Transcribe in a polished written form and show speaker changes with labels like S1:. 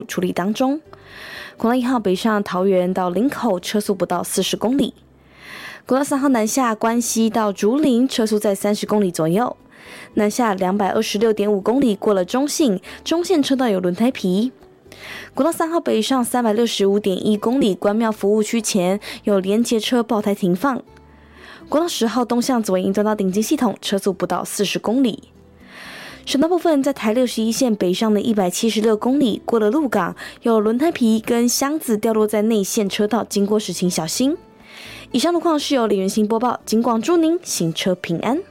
S1: 处理当中。国道1号北上桃园到林口车速不到40公里。国道3号南下关西到竹林车速在30公里左右。南下226.5公里过了中信，中线车道有轮胎皮。国道3号北上365.1公里关庙服务区前有连结车爆胎停放。国道10号东向左营端到顶金系统车速不到40公里。省道部分，在台61线北上的176公里过了鹿港，有轮胎皮跟箱子掉落在内线车道，经过时请小心。以上路况是由李元兴播报，警广祝您行车平安。